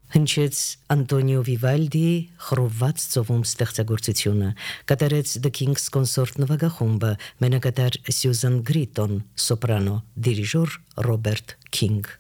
Հնչեց Անտոնիո Վիվալդիի «Խռովված ծովում» ստեղծագործությունը, կատարեց The King's Consort նվագախումբը, մենակատար Սյուզան Գրիտոն, սոպրանո, դիրիժոր Ռոբերտ Քինգ։